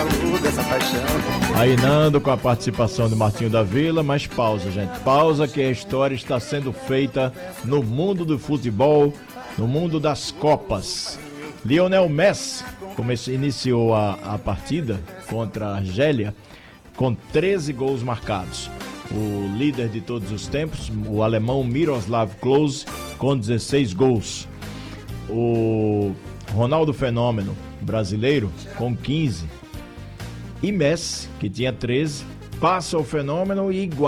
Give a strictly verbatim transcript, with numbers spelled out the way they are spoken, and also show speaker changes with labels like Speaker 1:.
Speaker 1: calor dessa paixão.
Speaker 2: Aí Nando com a participação de Martinho da Vila, mas pausa, gente. Pausa que a história está sendo feita no mundo do futebol, no mundo das Copas. Lionel Messi comece, iniciou a, a partida contra a Argélia com treze gols marcados. O líder de todos os tempos, o alemão Miroslav Klose, com dezesseis gols. O Ronaldo Fenômeno, brasileiro, com quinze. E Messi, que tinha treze, passa o Fenômeno e igual.